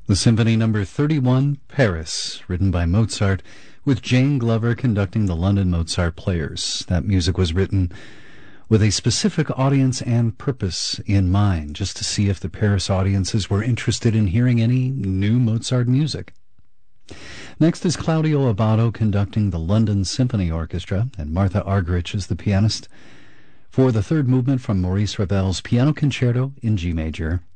The Symphony Number 31, Paris, written by Mozart, with Jane Glover conducting the London Mozart Players. That music was written with a specific audience and purpose in mind, just to see if the Paris audiences were interested in hearing any new Mozart music. Next is Claudio Abbado conducting the London Symphony Orchestra, and Martha Argerich is the pianist, for the third movement from Maurice Ravel's Piano Concerto in G major.